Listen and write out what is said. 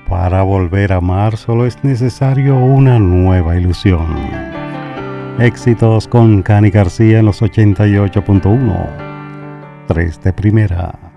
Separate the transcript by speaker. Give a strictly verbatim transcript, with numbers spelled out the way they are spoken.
Speaker 1: Para volver a amar solo es necesario una nueva ilusión. Éxitos con Cani García en los ochenta y ocho punto uno. Tres de primera.